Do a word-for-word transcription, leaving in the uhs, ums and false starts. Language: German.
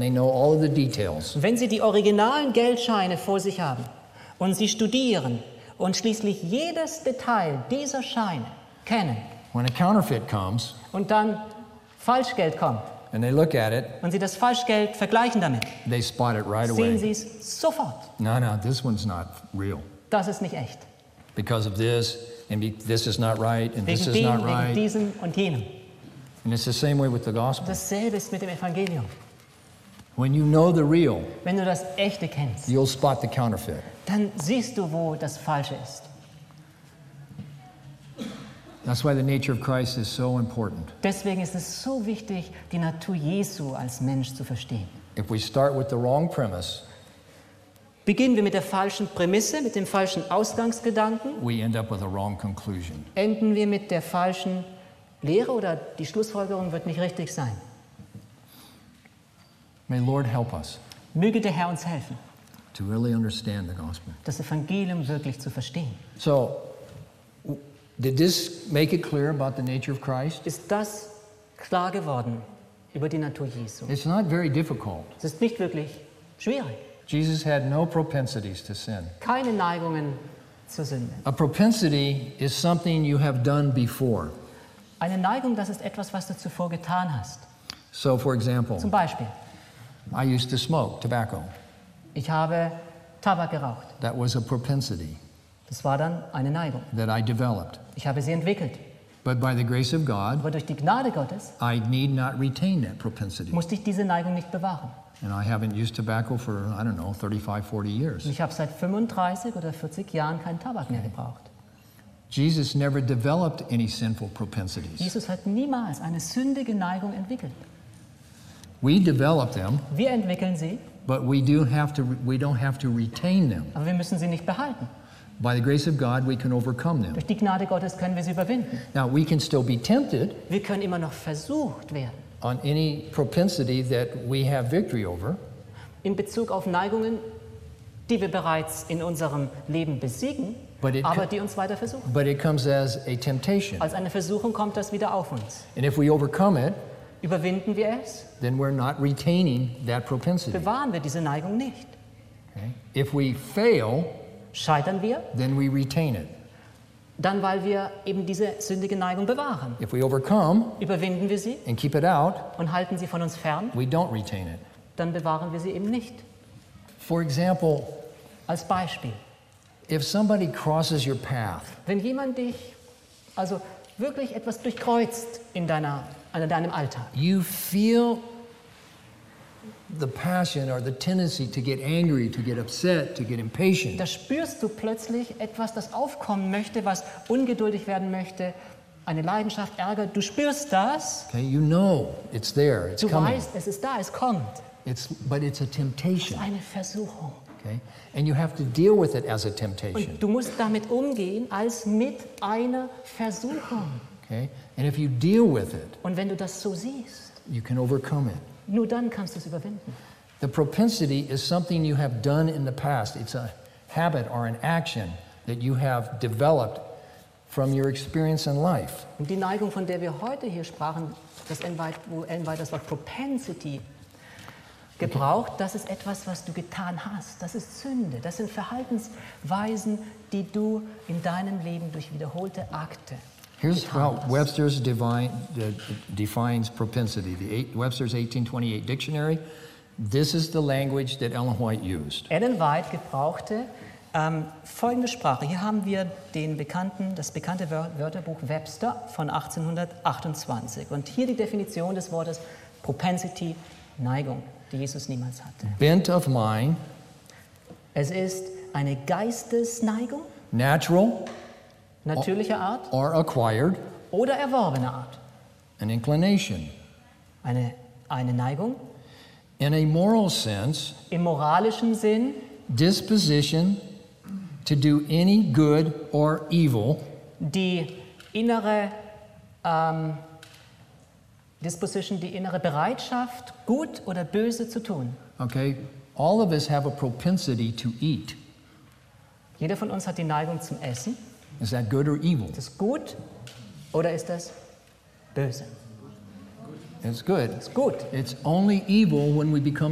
they know all of the details, Wenn Sie die originalen Geldscheine vor sich haben und Sie studieren und schließlich jedes Detail dieser Scheine kennen when a counterfeit comes und dann Falschgeld kommt and they look at it, und Sie das Falschgeld vergleichen damit, they spot it right sehen away. Sie es sofort. No, no, this one's not real Das ist nicht echt. because of this, and be, this is not right, and this Wegen is dem, not wegen right. diesem und jenem. And it's the same way with the gospel. Dasselbe ist mit dem Evangelium. When you know the real, Wenn du das Echte kennst, you'll spot the counterfeit. dann siehst du, wo das Falsche ist. That's why the nature of Christ is so important. Deswegen ist es so wichtig, die Natur Jesu als Mensch zu verstehen. If we start with the wrong premise, Beginnen wir mit der falschen Prämisse, mit dem falschen Ausgangsgedanken, we end up with a wrong conclusion. enden wir mit der falschen Lehre oder die Schlussfolgerung wird nicht richtig sein. May Lord help us Möge der Herr uns helfen, to really understand the gospel. das Evangelium wirklich zu verstehen. So, w- did this make it clear about the nature of Christ? Ist das klar geworden über die Natur Jesu? It's not very difficult. Es ist nicht wirklich schwierig. Jesus had no propensities to sin. Keine Neigungen zur Sünde. A propensity is something you have done before. Eine Neigung, das ist etwas, was du zuvor getan hast. So, for example, Zum Beispiel, I used to smoke tobacco. ich habe Tabak geraucht. That was a propensity Das war dann eine Neigung. that I developed. Ich habe sie entwickelt. But by the grace of God, Aber durch die Gnade Gottes I need not retain that propensity. musste ich diese Neigung nicht bewahren. And I haven't used tobacco for, I don't know, thirty-five, forty years. Und ich habe seit fünfunddreißig oder vierzig Jahren keinen Tabak mehr gebraucht. Jesus never developed any sinful propensities. Jesus hat niemals eine sündige Neigung entwickelt. We develop them, Wir entwickeln sie, but we do have to we don't have to retain them. aber wir müssen sie nicht behalten. By the grace of God, we can overcome them. Durch die Gnade Gottes können wir sie überwinden. Now, we can still be tempted Wir können immer noch versucht werden, on any propensity that we have victory over, in Bezug auf Neigungen, die wir bereits in unserem Leben besiegen, But it aber co- die uns weiter versuchen. but it comes as a temptation. Als eine Versuchung kommt das wieder auf uns. And if we overcome it, Überwinden wir es, then we're not retaining that propensity. bewahren wir diese Neigung nicht. Okay? If we fail, Scheitern wir, then we retain it. dann weil wir eben diese sündige Neigung bewahren. If we overcome Überwinden wir sie and keep it out, und halten sie von uns fern, we don't retain it. dann bewahren wir sie eben nicht. For example, Als Beispiel, if somebody crosses your path, wenn jemand dich also wirklich etwas durchkreuzt in, deiner, in deinem Alltag, you feel the passion or the tendency to get angry, to get upset, to get impatient. da spürst du plötzlich etwas, das aufkommen möchte, was ungeduldig werden möchte, eine Leidenschaft, Ärger. Du spürst das, Okay, you know it's there, it's du coming. weißt, es ist da, es kommt. It's, but it's a Es temptation. ist eine Versuchung. Okay, and you have to deal with it as a temptation. Und du musst damit umgehen als mit einer Versuchung. Okay, and if you deal with it, Und wenn du das so siehst, you can overcome it. nur dann kannst du es überwinden. The propensity is something you have done in the past. It's a habit or an action that you have developed from your experience in life. Und die Neigung, von der wir heute hier sprachen, das Ellen White, wo Ellen White das Wort Propensity gebraucht, das ist etwas, was du getan hast. Das ist Sünde. Das sind Verhaltensweisen, die du in deinem Leben durch wiederholte Akte Here's getan how hast. Webster's divine, uh, defines propensity. The eight, Webster's eighteen twenty-eight dictionary. This is the language that Ellen White used. Ellen White gebrauchte ähm, folgende Sprache. Hier haben wir den bekannten, das bekannte Wör- Wörterbuch Webster von achtzehnhundertachtundzwanzig. Und hier die Definition des Wortes Propensity, Neigung, die Jesus niemals hatte. Bent of mind, Es ist eine Geistesneigung, natural natürlicher Art or acquired, oder erworbene Art. an inclination. Eine, eine Neigung In a moral sense, im moralischen Sinn, disposition to do any good or evil die innere ähm, Disposition, die innere Bereitschaft, gut oder böse zu tun. Okay, all of us have a propensity to eat. Jeder von uns hat die Neigung zum Essen. Is that good or evil? Ist das gut oder ist das böse? It's good. Ist gut. It's only evil when we become